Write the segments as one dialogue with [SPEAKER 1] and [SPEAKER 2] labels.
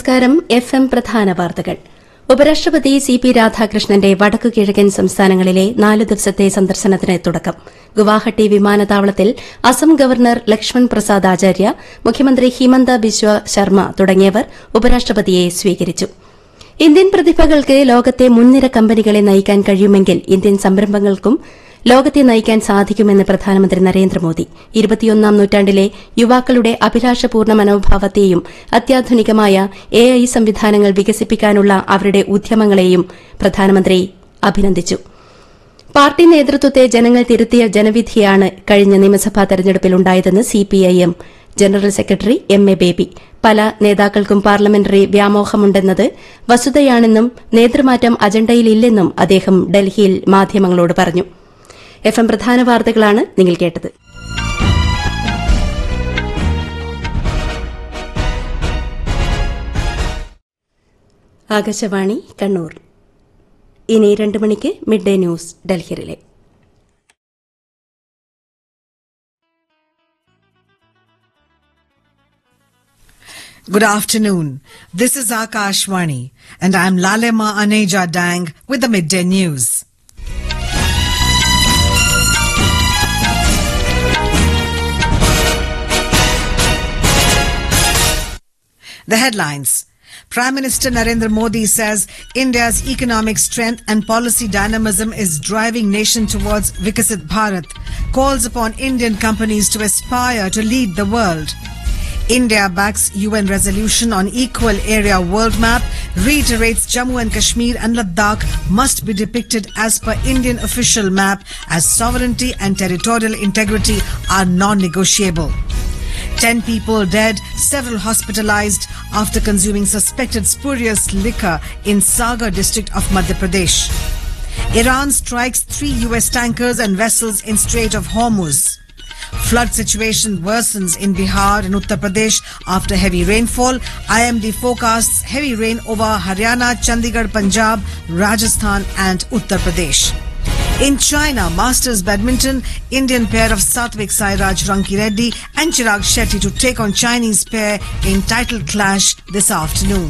[SPEAKER 1] നമസ്കാരം. FM പ്രധാന വാർത്തകൾ. ഉപരാഷ്ട്രപതി CP രാധാകൃഷ്ണന്റെ വടക്കുകിഴക്കൻ സംസ്ഥാനങ്ങളിലെ 4 ദിവസത്തെ സന്ദർശനത്തിന് തുടക്കം. ഗുവാഹട്ടി വിമാനത്താവളത്തിൽ അസം ഗവർണർ ലക്ഷ്മൺ പ്രസാദ് ആചാര്യ, മുഖ്യമന്ത്രി ഹിമന്ത ബിശ്വ ശർമ്മ തുടങ്ങിയവർ ഉപരാഷ്ട്രപതിയെ സ്വീകരിച്ചു. ഇന്ത്യൻ പ്രതിഭകൾക്ക് ലോകത്തെ മുൻനിര കമ്പനികളെ നയിക്കാൻ കഴിയുമെങ്കിൽ ഇന്ത്യൻ സംരംഭങ്ങൾക്കും ലോകത്തെ നയിക്കാൻ സാധിക്കുമെന്ന് പ്രധാനമന്ത്രി നരേന്ദ്രമോദി. 21ാം നൂറ്റാണ്ടിലെ യുവാക്കളുടെ അഭിലാഷപൂർണ്ണ മനോഭാവത്തെയും അത്യാധുനികമായ AI സംവിധാനങ്ങൾ വികസിപ്പിക്കാനുള്ള അവരുടെ ഉദ്യമങ്ങളെയും പ്രധാനമന്ത്രി അഭിനന്ദിച്ചു. പാർട്ടി നേതൃത്വത്തെ ജനങ്ങൾ തിരുത്തിയ ജനവിധിയാണ് കഴിഞ്ഞ നിയമസഭാ തെരഞ്ഞെടുപ്പിലുണ്ടായതെന്ന് CPIM general secretary MA baby. പല നേതാക്കൾക്കും പാർലമെന്ററി വ്യാമോഹമുണ്ടെന്നത് വസ്തുതയാണെന്നും നേതൃമാറ്റം അജണ്ടയിലില്ലെന്നും അദ്ദേഹം ഡൽഹിയിൽ മാധ്യമങ്ങളോട് പറഞ്ഞു. FM പ്രധാന വാർത്തകളാണ് നിങ്ങൾ കേട്ടത്. ആകാശവാണി കണ്ണൂർ. ഇനി 2 മണിക്ക് മിഡ് ഡേ ന്യൂസ് ഡൽഹിയിലെ.
[SPEAKER 2] Good afternoon. This is Akashvani and I'm Lalema Aneja Dang with the midday news. The headlines. Prime Minister Narendra Modi says India's economic strength and policy dynamism is driving nation towards Vikasit Bharat, calls upon Indian companies to aspire to lead the world. India backs UN resolution on equal area world map, reiterates Jammu and Kashmir and Ladakh must be depicted as per Indian official map as sovereignty and territorial integrity are non-negotiable. 10 people dead, several hospitalized after consuming suspected spurious liquor in Sagar district of Madhya Pradesh. Iran strikes 3 US tankers and vessels in Strait of Hormuz. Flood situation worsens in Bihar and Uttar Pradesh after heavy rainfall. IMD forecasts heavy rain over Haryana, Chandigarh, Punjab, Rajasthan and Uttar Pradesh. In China, Masters Badminton, Indian pair of Satvik Sairaj Rankireddy and Chirag Shetty to take on Chinese pair in title clash this afternoon.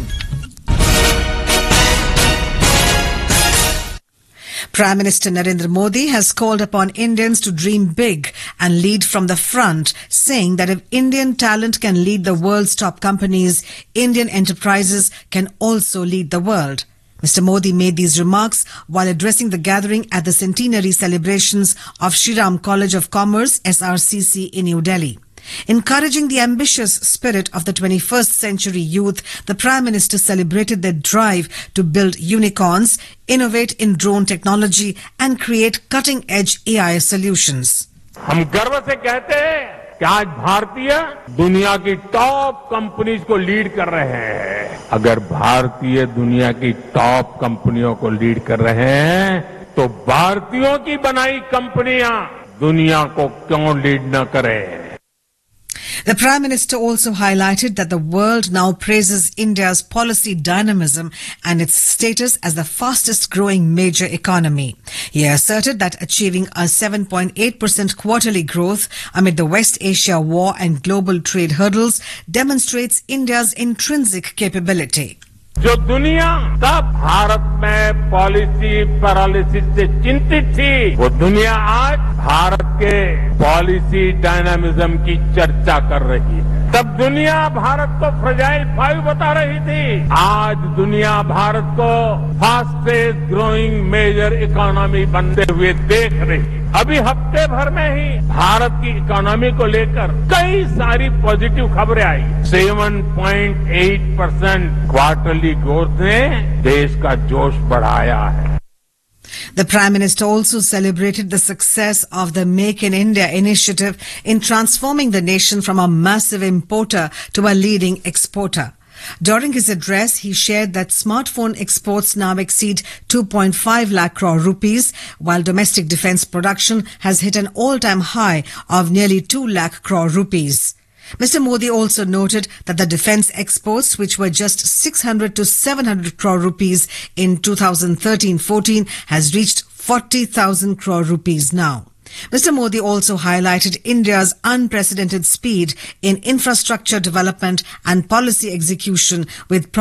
[SPEAKER 2] Prime Minister Narendra Modi has called upon Indians to dream big and lead from the front, saying that if Indian talent can lead the world's top companies, Indian enterprises can also lead the world. Mr. Modi made these remarks while addressing the gathering at the centenary celebrations of Shri Ram College of Commerce, SRCC in New Delhi. Encouraging the ambitious spirit of the 21st century youth, the Prime Minister celebrated their drive to build unicorns, innovate in drone technology and create cutting-edge AI solutions.
[SPEAKER 3] हम गर्व से कहते हैं कि आज भारतीय दुनिया की टॉप कंपनीज को लीड कर रहे हैं. अगर भारतीय दुनिया की टॉप कंपनियों को लीड कर रहे हैं तो भारतीयों की बनाई कंपनियां दुनिया को क्यों लीड न करें.
[SPEAKER 2] The Prime Minister also highlighted that the world now praises India's policy dynamism and its status as the fastest growing major economy. He asserted that achieving a 7.8% quarterly growth amid the West Asia war and global trade hurdles demonstrates India's intrinsic capability.
[SPEAKER 3] जो दुनिया तब भारत में policy paralysis से चिंतित थी, वो दुनिया आज भारत के पॉलिसी डायनामिज्म की चर्चा कर रही है. तब दुनिया भारत को फ्रेजाइल 5 बता रही थी. आज दुनिया भारत को फास्टेस्ट ग्रोइंग मेजर इकोनॉमी बनते हुए देख रही है. अभी हफ्ते भर में ही भारत की इकोनॉमी को लेकर कई सारी पॉजिटिव खबरें आई. 7.8% क्वार्टरली ग्रोथ ने देश का जोश बढ़ाया है.
[SPEAKER 2] The Prime Minister also celebrated the success of the Make in India initiative in transforming the nation from a massive importer to a leading exporter. During his address, he shared that smartphone exports now exceed 2.5 lakh crore rupees, while domestic defense production has hit an all-time high of nearly 2 lakh crore rupees. Mr. Modi also noted that the defense exports, which were just 600 to 700 crore rupees in 2013-14, has reached 40,000 crore rupees now. Mr. Modi also highlighted India's unprecedented speed in infrastructure development and policy execution with